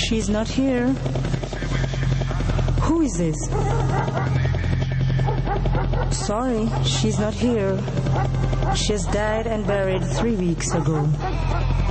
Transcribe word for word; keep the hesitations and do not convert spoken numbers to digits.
She's not here. Who is this? Sorry, she's not here. She has died and buried three weeks ago.